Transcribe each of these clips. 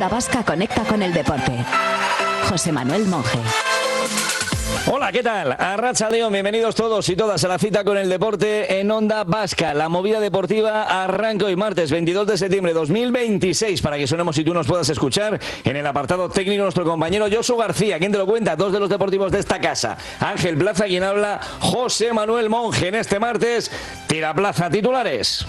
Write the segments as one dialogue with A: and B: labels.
A: Onda Vasca conecta con el deporte. José Manuel Monge.
B: Hola, ¿qué tal? Arratsaldeon, bienvenidos todos y todas a la cita con el deporte en Onda Vasca. La movida deportiva arranca hoy martes 22 de septiembre de 2026 para que sonemos y tú nos puedas escuchar. En el apartado técnico nuestro compañero Josu García, ¿quién te lo cuenta? Dos de los deportivos de esta casa. Ángel Plaza, quien habla, José Manuel Monge. En este martes, Tira Plaza titulares.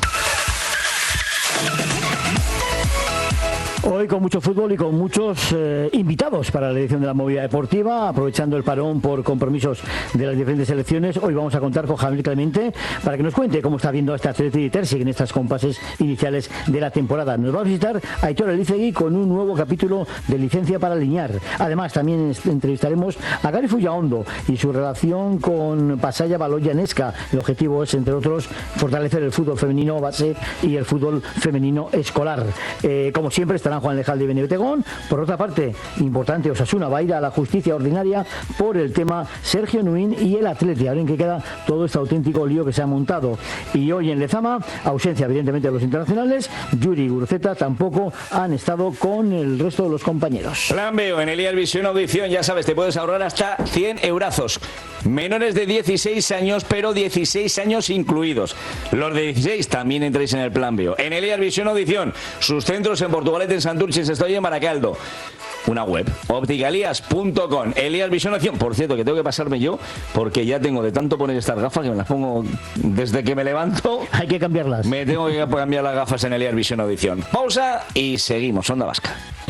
C: Hoy con mucho fútbol y con muchos invitados para la edición de la movida deportiva, aprovechando el parón por compromisos de las diferentes selecciones. Hoy vamos a contar con Javier Clemente para que nos cuente cómo está viendo este Athletic de Terzi en estas compases iniciales de la temporada. Nos va a visitar Aitor Elizegui con un nuevo capítulo de Licencia para Liñar. Además, también entrevistaremos a Gary Fullaondo y su relación con Pasaia Baloia Nesca. El objetivo es, entre otros, fortalecer el fútbol femenino base y el fútbol femenino escolar. Como siempre, estarán Juan Lejalde y Benevetegón. Por otra parte, importante, Osasuna va a ir a la justicia ordinaria por el tema Sergio Nuín y el Athletic. Ahora en que queda todo este auténtico lío que se ha montado. Y hoy en Lezama, ausencia evidentemente de los internacionales. Yuri y Guruceta tampoco han estado con el resto de los compañeros.
B: Plan B en Elias Visión Audición, ya sabes, te puedes ahorrar hasta 100 eurazos. Menores de 16 años, pero 16 años incluidos. Los de 16 también entréis en el Plan B. En Elias Visión Audición, sus centros en Portugalete, en Santurce, estoy en Baracaldo. Una web, opticalias.com. Elias Visión Audición. Por cierto, que tengo que pasarme yo, porque ya tengo de tanto poner estas gafas que me las pongo desde que me levanto.
C: Hay que cambiarlas.
B: Me tengo que cambiar las gafas en Elias Visión Audición. Pausa y seguimos. Onda Vasca.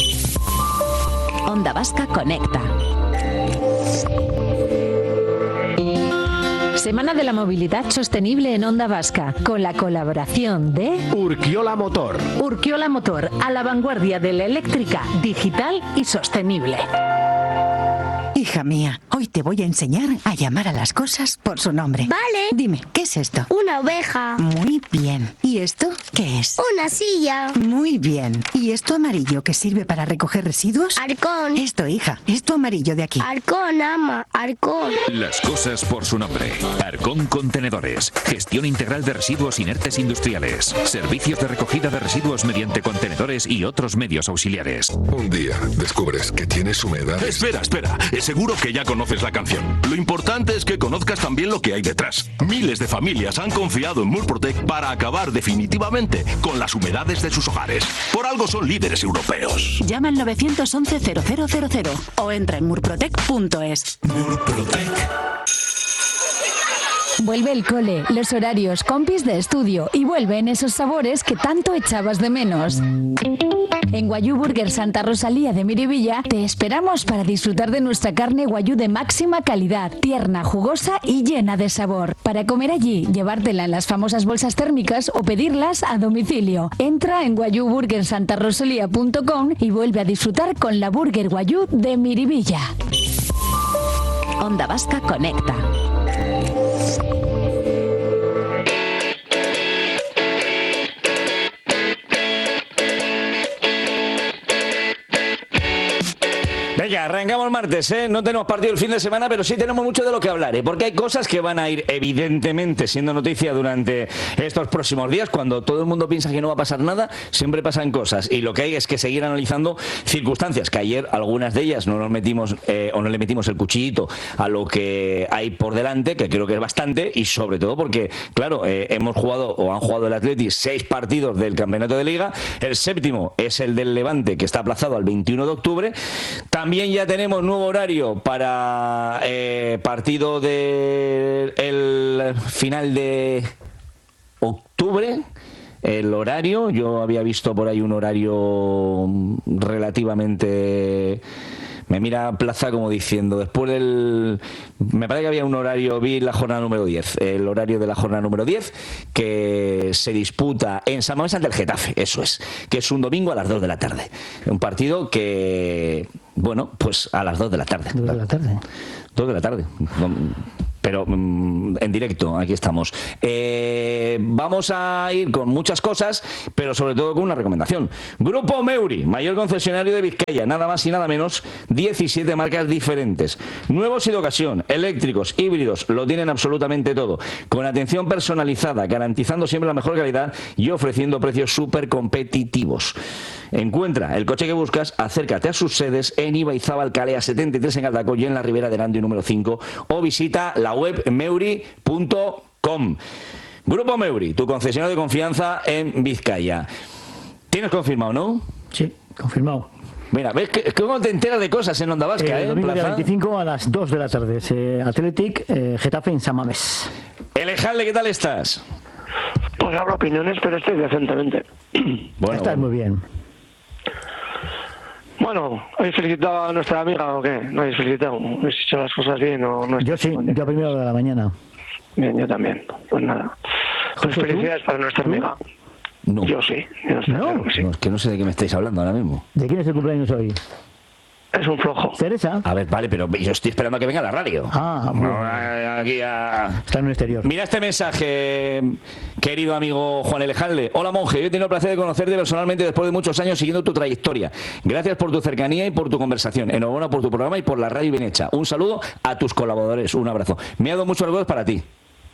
A: Onda Vasca conecta. Semana de la Movilidad Sostenible en Onda Vasca, con la colaboración de
D: Urkiola Motor.
A: Urkiola Motor, a la vanguardia de la eléctrica, digital y sostenible.
E: Hija mía, hoy te voy a enseñar a llamar a las cosas por su nombre.
F: Vale.
E: Dime, ¿qué es esto?
F: Una oveja.
E: Muy bien. ¿Y esto qué es?
F: Una silla.
E: Muy bien. ¿Y esto amarillo que sirve para recoger residuos?
F: Arcón.
E: Esto, hija, esto amarillo de aquí.
F: Arcón, ama. Arcón.
D: Las cosas por su nombre. Arcón Contenedores. Gestión integral de residuos inertes industriales. Servicios de recogida de residuos mediante contenedores y otros medios auxiliares.
G: Un día descubres que tienes humedad.
H: Espera. Seguro que ya conoces la canción. Lo importante es que conozcas también lo que hay detrás. Miles de familias han confiado en Murprotec para acabar definitivamente con las humedades de sus hogares. Por algo son líderes europeos.
A: Llama al 911-0000 o entra en murprotec.es.
H: Murprotec.
I: Vuelve el cole, los horarios, compis de estudio y vuelven esos sabores que tanto echabas de menos. En Guayú Burger Santa Rosalía de Miribilla te esperamos para disfrutar de nuestra carne guayú de máxima calidad, tierna, jugosa y llena de sabor. Para comer allí, llevártela en las famosas bolsas térmicas o pedirlas a domicilio. Entra en guayuburgersantarosalía.com y vuelve a disfrutar con la Burger Guayú de Miribilla.
A: Onda Vasca conecta.
B: Venga, arrancamos martes, ¿eh? No tenemos partido el fin de semana, pero sí tenemos mucho de lo que hablar, ¿eh? Porque hay cosas que van a ir evidentemente siendo noticia durante estos próximos días. Cuando todo el mundo piensa que no va a pasar nada, siempre pasan cosas. Y lo que hay es que seguir analizando circunstancias, que ayer algunas de ellas no nos metimos o no le metimos el cuchillito a lo que hay por delante, que creo que es bastante, y sobre todo porque, claro, hemos jugado o han jugado el Athletic 6 partidos del campeonato de Liga. El séptimo es el del Levante, que está aplazado al 21 de octubre. También ya tenemos nuevo horario para partido del final de octubre. El horario, yo había visto por ahí un horario relativamente... Me mira Plaza como diciendo, después del... Me parece que había un horario, vi la jornada número 10, el horario de la jornada número 10, que se disputa en San Mamés ante el Getafe, eso es, que es un domingo a las 2 de la tarde. Un partido que, bueno, pues a las 2 de la tarde.
C: 2 de la tarde.
B: 2 de la tarde. Pero en directo, aquí estamos. Vamos a ir con muchas cosas, pero sobre todo con una recomendación. Grupo Meuri, mayor concesionario de Vizcaya, nada más y nada menos, 17 marcas diferentes. Nuevos y de ocasión, eléctricos, híbridos, lo tienen absolutamente todo. Con atención personalizada, garantizando siempre la mejor calidad y ofreciendo precios súper competitivos. Encuentra el coche que buscas, acércate a sus sedes en Ibaizábal Calea 73 en Galdacó y en la Ribera de Erandio número 5, o visita la web meuri.com. Grupo Meuri, tu concesionario de confianza en Vizcaya. ¿Tienes confirmado, no?
C: Sí, confirmado.
B: Mira, ¿ves que cómo te enteras de cosas en Onda Vasca,
C: El domingo día
B: Plaza?
C: 25 a las 2 de la tarde. Athletic, Getafe en San Mamés.
B: Alejandro, ¿qué tal estás?
J: Pues hablo opiniones, pero estoy decentemente.
B: Bueno,
C: Estás muy bien.
J: Bueno, ¿habéis felicitado a nuestra amiga o qué? ¿No habéis felicitado? ¿Habéis hecho las cosas bien o no?
C: Yo sí, yo a primera hora de la mañana.
J: Bien, yo también. Pues nada. Pues
C: ¿José,
J: felicidades para nuestra amiga.
B: No.
J: Yo sí. Yo estoy claro que sí.
B: No, es que no sé de qué me estáis hablando ahora mismo.
C: ¿De quién es el cumpleaños hoy?
J: Es un flojo.
C: ¿Teresa?
B: A ver, vale, pero yo estoy esperando a que venga a la radio.
C: Ah,
B: No,
C: bueno.
B: aquí a...
C: Está en un exterior.
B: Mira este mensaje, querido amigo Juan Elejalde. Hola, monje. Yo he tenido el placer de conocerte personalmente después de muchos años siguiendo tu trayectoria. Gracias por tu cercanía y por tu conversación. Enhorabuena por tu programa y por la radio bien hecha. Un saludo a tus colaboradores. Un abrazo. Me ha dado muchos recuerdos para ti.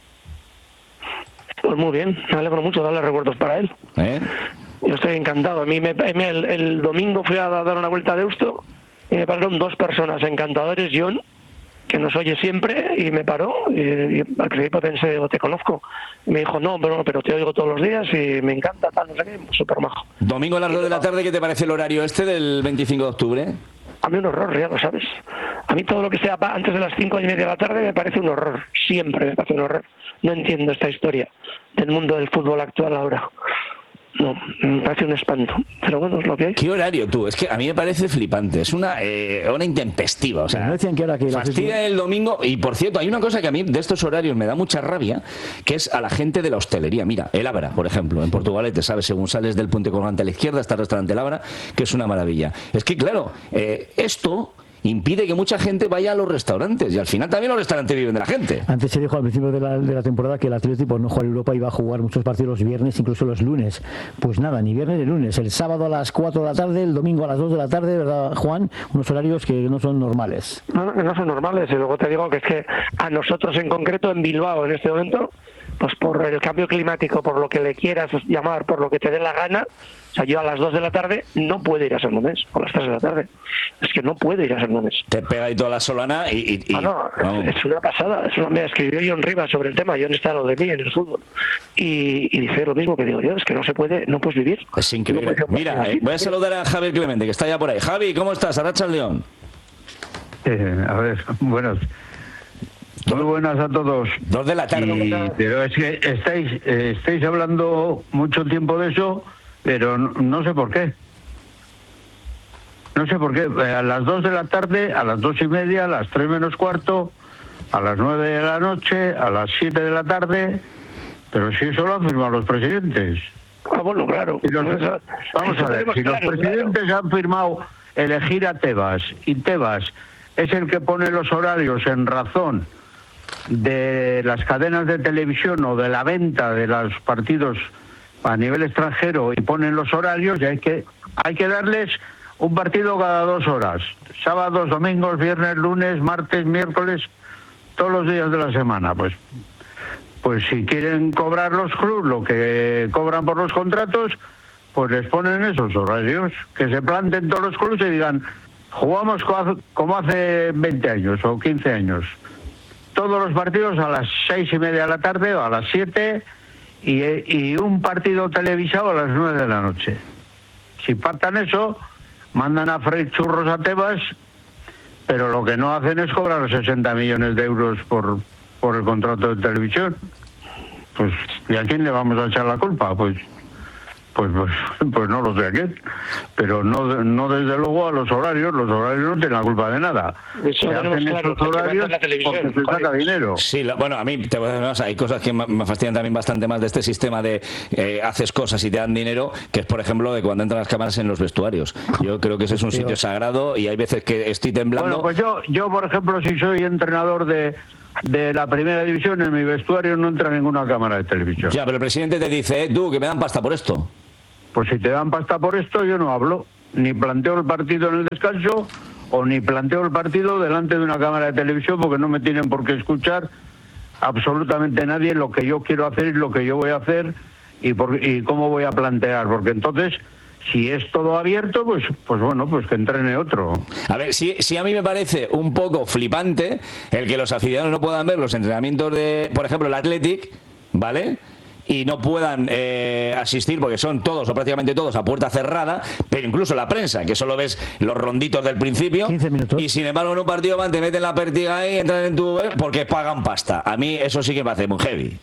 J: Pues muy bien. Me alegro mucho de darle recuerdos para él. Yo estoy encantado. A mí el domingo fui a dar una vuelta a Deusto y me pararon dos personas encantadores. John, que nos oye siempre, y me paró. Y al principio pensé, te conozco. Y me dijo, no, pero te oigo todos los días y me encanta, tal, no sé qué, súper majo.
B: Domingo a las 2 de la tarde, ¿qué te parece el horario este del 25 de octubre?
J: A mí un horror, ya lo sabes. A mí todo lo que sea antes de las 5:30 de la tarde me parece un horror. Siempre me parece un horror. No entiendo esta historia del mundo del fútbol actual ahora. No, me parece un espanto. Pero bueno, es lo que hay.
B: ¿Qué horario tú? Es que a mí me parece flipante. Es una intempestiva. O sea,
C: no decían que ahora que
B: fastidia el domingo. Y por cierto, hay una cosa que a mí de estos horarios me da mucha rabia, que es a la gente de la hostelería. Mira, el Abra, por ejemplo, en Portugalete, ¿sabes? Según sales del puente colgante a la izquierda está el restaurante El Abra, que es una maravilla. Es que, claro, esto impide que mucha gente vaya a los restaurantes y al final también los restaurantes viven de la gente.
C: Antes se dijo al principio de la temporada que el Atlético, por no jugar Europa, iba a jugar muchos partidos los viernes, incluso los lunes. Pues nada, ni viernes ni lunes. El sábado a las 4 de la tarde, el domingo a las 2 de la tarde, ¿verdad, Juan? Unos horarios que no son normales.
J: No son normales. Y luego te digo que es que a nosotros en concreto, en Bilbao, en este momento, pues por el cambio climático, por lo que le quieras llamar, por lo que te dé la gana, o sea, yo a las 2 de la tarde no puedo ir a San Mamés, o a las 3 de la tarde. Es que no puedo ir a San Mamés.
B: Te pega ahí toda la solana y
J: es una pasada. Me escribió John Rivas sobre el tema. John está lo de mí en el fútbol. Y dice lo mismo que digo yo, es que no se puede, no puedes vivir.
B: Es increíble. Mira, voy a saludar a Javier Clemente, que está ya por ahí. Javi, ¿cómo estás? Arracha el León.
K: A ver, buenas. Muy buenas a todos.
B: 2 de la tarde.
K: Pero es que estáis hablando mucho tiempo de eso, pero no sé por qué. No sé por qué. A las 2 de la tarde, a las 2:30, a las 3 menos cuarto, a las 9 de la noche, a las 7 de la tarde. Pero si eso lo han firmado los presidentes.
J: Bueno, claro.
K: Vamos a ver, si los presidentes han firmado elegir a Tebas, y Tebas es el que pone los horarios en razón de las cadenas de televisión o de la venta de los partidos a nivel extranjero y ponen los horarios, y hay que darles un partido cada 2 horas, sábados, domingos, viernes, lunes, martes, miércoles, todos los días de la semana. Pues si quieren cobrar los clubes lo que cobran por los contratos, pues les ponen esos horarios, que se planten todos los clubes y digan, jugamos como hace 20 años o 15 años. Todos los partidos a las 6:30 de la tarde o a las 7 y un partido televisado a las 9 de la noche. Si pactan eso, mandan a freír churros a Tebas, pero lo que no hacen es cobrar 60 millones de euros por el contrato de televisión. Pues, ¿y a quién le vamos a echar la culpa? Pues no lo sé a quién, pero no desde luego a los horarios no tienen la culpa de nada.
J: Eso
K: se hacen
J: claro,
K: esos horarios porque se saca dinero.
B: Sí, bueno, a mí hay cosas que me fastidian también bastante más de este sistema de haces cosas y te dan dinero, que es por ejemplo de cuando entran las cámaras en los vestuarios. Yo creo que ese es un sitio sagrado y hay veces que estoy temblando.
K: Bueno, pues yo por ejemplo, si soy entrenador de la primera división, en mi vestuario no entra ninguna cámara de televisión.
B: Ya, pero el presidente te dice, tú, que me dan pasta por esto.
K: Pues si te dan pasta por esto, yo no hablo. Ni planteo el partido en el descanso, o ni planteo el partido delante de una cámara de televisión, porque no me tienen por qué escuchar absolutamente nadie lo que yo quiero hacer y lo que yo voy a hacer y cómo voy a plantear. Porque entonces, Si es todo abierto, pues bueno, pues que entrene otro.
B: A ver, si a mí me parece un poco flipante el que los aficionados no puedan ver los entrenamientos de, por ejemplo, el Athletic, ¿vale?, y no puedan asistir porque son todos o prácticamente todos a puerta cerrada, pero incluso la prensa, que solo ves los ronditos del principio,
C: 15 minutos.
B: Y sin embargo en un partido van, te meten la pertiga ahí, entran en tu... porque pagan pasta. A mí eso sí que me hace muy heavy.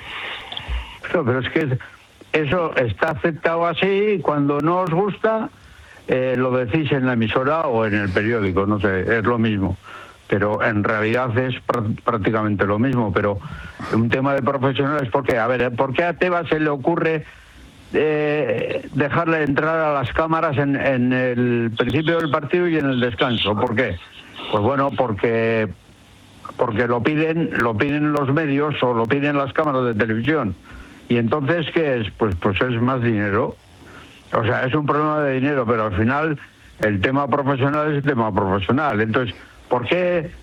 K: Pero es que eso está aceptado así, y cuando no os gusta lo decís en la emisora o en el periódico, no sé, es lo mismo. Pero en realidad es prácticamente lo mismo. Pero un tema de profesionales, ¿por qué? A ver, ¿por qué a Tebas se le ocurre dejarle entrar a las cámaras en el principio del partido y en el descanso? ¿Por qué? Pues bueno, porque lo piden los medios o lo piden las cámaras de televisión. Y entonces, ¿qué es? Pues es más dinero. O sea, es un problema de dinero, pero al final el tema profesional es el tema profesional. Entonces, ¿por qué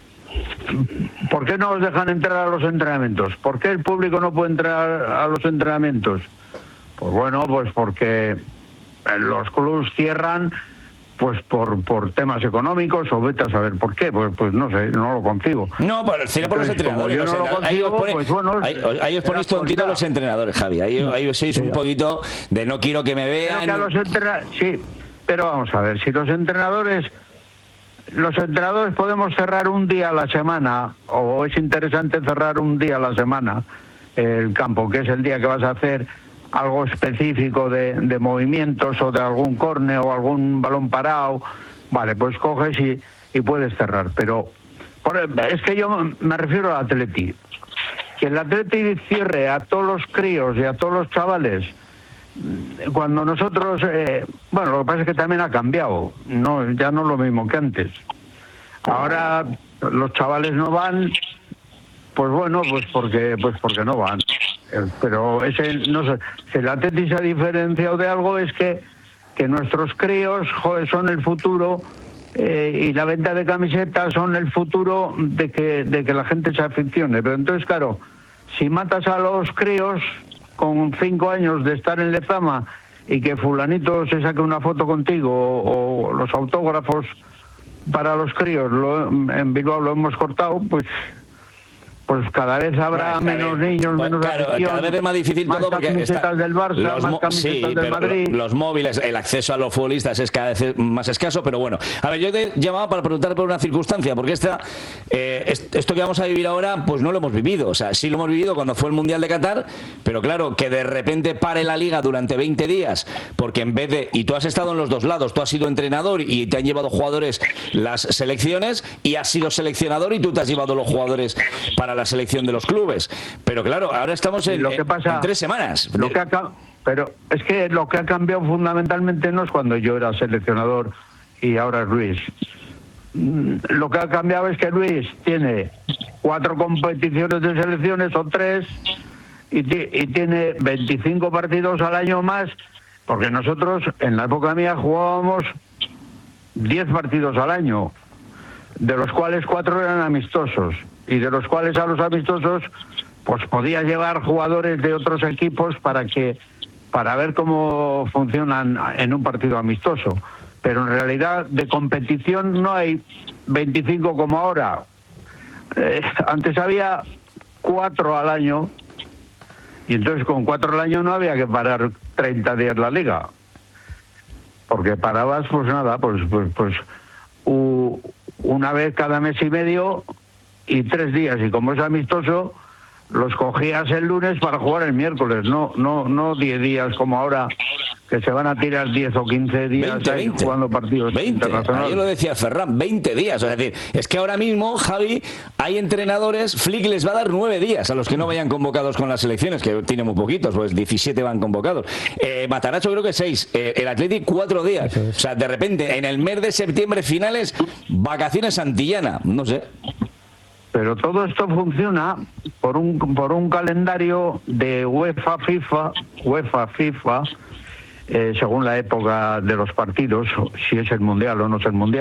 K: no os dejan entrar a los entrenamientos? ¿Por qué el público no puede entrar a los entrenamientos? Pues bueno, pues porque los clubes cierran pues por temas económicos, o vete a saber por qué, pues no sé, no lo concibo.
B: No, pero sería por los entrenadores.
K: Yo no lo concibo, pues bueno...
B: Ahí os ponéis tontito a los entrenadores, Javi. Ahí sois un poquito de no quiero que me vean...
K: Sí, pero vamos a ver, si los entrenadores podemos cerrar un día a la semana, o es interesante cerrar un día a la semana el campo, que es el día que vas a hacer algo específico de movimientos o de algún córner o algún balón parado, vale, pues coges y puedes cerrar. Pero es que yo me refiero al Atleti. Que el Atleti cierre a todos los críos y a todos los chavales, cuando nosotros... bueno, lo que pasa es que también ha cambiado, ya no es lo mismo que antes. Ahora los chavales no van, pues bueno, pues porque no van. Pero no sé, si el Atleti se ha diferenciado de algo es que nuestros críos, joder, son el futuro, y la venta de camisetas son el futuro de que la gente se aficione. Pero entonces, claro, si matas a los críos con 5 años de estar en Lezama y que fulanito se saque una foto contigo o los autógrafos para los críos en Bilbao lo hemos cortado, pues cada vez habrá menos niños, menos afición,
B: cada vez es más difícil todo porque
K: camisetas del Barça, más camisetas del Madrid.
B: Los móviles, el acceso a los futbolistas es cada vez más escaso, pero bueno. A ver, yo te llamaba para preguntar por una circunstancia, porque esto que vamos a vivir ahora, pues no lo hemos vivido. O sea, sí lo hemos vivido cuando fue el Mundial de Qatar, pero claro, que de repente pare la Liga durante 20 días, porque en vez de... Y tú has estado en los dos lados, tú has sido entrenador y te han llevado jugadores las selecciones, y has sido seleccionador y tú te has llevado los jugadores para la selección de los clubes, pero claro, ahora estamos en 3 semanas.
K: Pero es que lo que ha cambiado fundamentalmente no es cuando yo era seleccionador y ahora es Luis. Lo que ha cambiado es que Luis tiene 4 competiciones de selecciones o 3 y tiene 25 partidos al año más, porque nosotros en la época mía jugábamos 10 partidos al año, de los cuales 4 eran amistosos, y de los cuales a los amistosos pues podía llevar jugadores de otros equipos para ver cómo funcionan en un partido amistoso. Pero en realidad de competición no hay 25 como ahora. Antes había 4 al año, y entonces con 4 al año no había que parar 30 días la liga, porque parabas pues nada, pues una vez cada mes y medio y 3 días, y como es amistoso los cogías el lunes para jugar el miércoles, no 10 días como ahora, que se van a tirar 10 o 15 días 20. Jugando partidos internacionales.
B: Yo lo decía Ferran, 20 días. Es decir, es que ahora mismo, Javi, hay entrenadores, Flick les va a dar 9 días a los que no vayan convocados con las selecciones, que tiene muy poquitos, pues 17 van convocados. Mataracho creo que 6, el Athletic 4 días. O sea, de repente, en el mes de septiembre finales, vacaciones Santillana, no sé.
K: Pero todo esto funciona por un calendario de UEFA FIFA, según la época de los partidos, si es el Mundial o no es el Mundial.